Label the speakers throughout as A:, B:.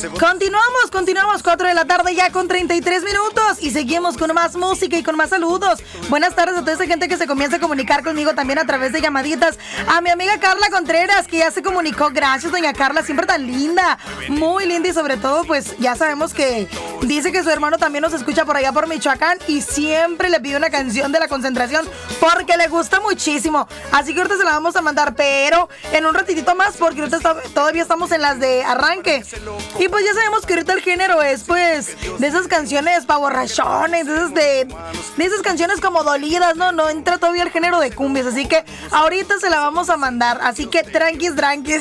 A: Continuamos, 4 de la tarde ya con 33 minutos y seguimos con más música y con más saludos. Buenas tardes a toda esa gente que se comienza a comunicar conmigo también a través de llamaditas. A mi amiga Carla Contreras, que ya se comunicó. Gracias, doña Carla, siempre tan linda, muy linda, y sobre todo, pues ya sabemos que dice que su hermano también nos escucha por allá por Michoacán y siempre le pide una canción de la concentración porque le gusta muchísimo. Así que ahorita se la vamos a mandar, pero en un ratitito más, porque ahorita todavía estamos en las de arranque. Y pues ya sabemos que ahorita el género es pues de esas canciones pa' borrachones, de esas canciones como dolidas, no entra todavía el género de cumbias, así que ahorita se la vamos a mandar, así que tranquis.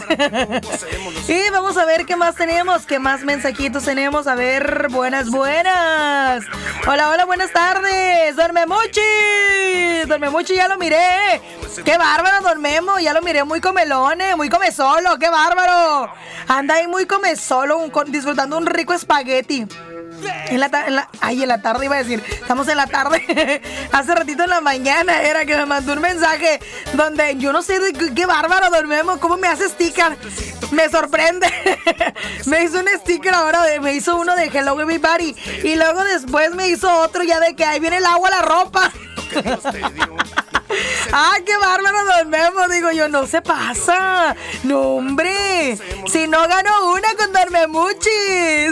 A: Y vamos a ver qué más tenemos, qué más mensajitos tenemos. A ver, buenas. Hola, buenas tardes. Don Memuchi, ya lo miré. Qué bárbaro, Don Memo, ya lo miré muy comelón, muy comesolo, qué bárbaro. Anda ahí muy comesolo, disfrutando un rico espagueti. En la tarde iba a decir, estamos en la tarde. Hace ratito en la mañana era que me mandó un mensaje donde yo no sé qué bárbaro, Don Memo, cómo me hace sticker. Me sorprende. Me hizo un sticker ahora, me hizo uno de Hello Everybody y luego después me hizo otro ya de que ahí viene el agua a la ropa. ¡Ah, qué bárbaro, Don Memo! Digo yo, no se pasa. No, hombre. Si no gano una con Don Memuchis.